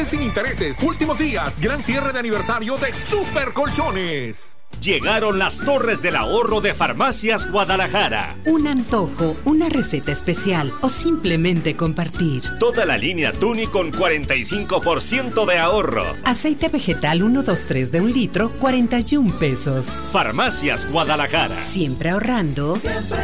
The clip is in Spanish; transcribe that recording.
sin intereses. Últimos días, gran cierre de aniversario de Super Colchones. Llegaron las Torres del Ahorro de Farmacias Guadalajara. Un antojo, una receta especial o simplemente compartir. Toda la línea Tuni con 45% de ahorro. Aceite vegetal 123 de 1 litro, 41 pesos. Farmacias Guadalajara. Siempre ahorrando.